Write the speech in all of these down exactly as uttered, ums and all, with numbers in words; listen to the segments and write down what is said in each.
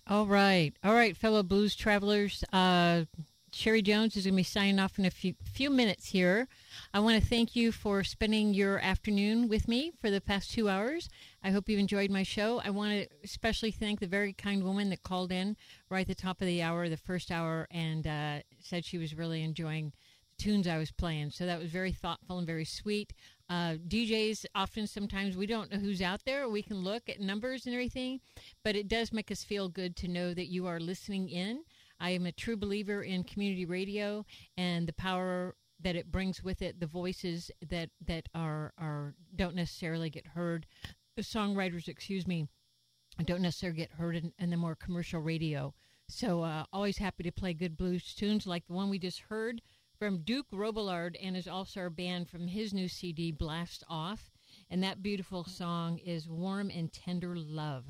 All right. All right, fellow blues travelers. Uh, Sherry Jones is going to be signing off in a few, few minutes here. I want to thank you for spending your afternoon with me for the past two hours. I hope you've enjoyed my show. I want to especially thank the very kind woman that called in right at the top of the hour, the first hour, and uh, said she was really enjoying the tunes I was playing. So that was very thoughtful and very sweet. Uh, D Js, often sometimes we don't know who's out there. We can look at numbers and everything, but it does make us feel good to know that you are listening in. I am a true believer in community radio and the power that it brings with it, the voices that, that are, are don't necessarily get heard, the songwriters, excuse me, don't necessarily get heard in, in the more commercial radio. So uh, always happy to play good blues tunes like the one we just heard from Duke Robillard and his all-star band from his new C D, Blast Off. And that beautiful song is Warm and Tender Love.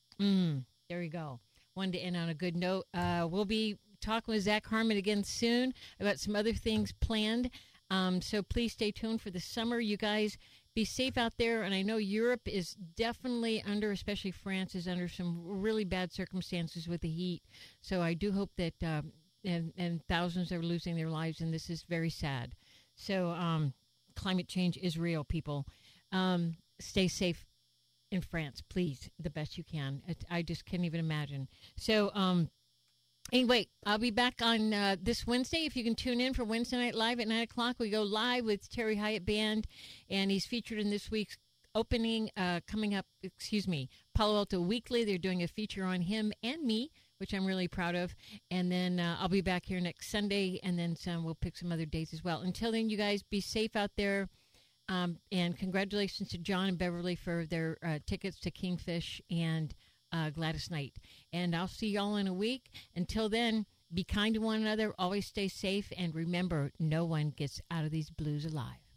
Mm, there you go. Wanted to end on a good note. Uh, we'll be talking with Zach Harmon again soon about some other things planned. Um, so please stay tuned for the summer. You guys be safe out there. And I know Europe is definitely under, especially France, is under some really bad circumstances with the heat. So I do hope that... Um, And, and thousands are losing their lives, and this is very sad. So um, climate change is real, people. Um, stay safe in France, please, the best you can. It, I just can't even imagine. So um, anyway, I'll be back on uh, this Wednesday. If you can tune in for Wednesday Night Live at nine o'clock, we go live with Terry Hyatt Band, and he's featured in this week's opening uh, coming up, excuse me, Palo Alto Weekly. They're doing a feature on him and me, which I'm really proud of. And then uh, I'll be back here next Sunday, and then some, we'll pick some other days as well. Until then, you guys be safe out there. Um, and congratulations to John and Beverly for their uh, tickets to Kingfish and uh, Gladys Knight. And I'll see y'all in a week. Until then, be kind to one another. Always stay safe. And remember, no one gets out of these blues alive.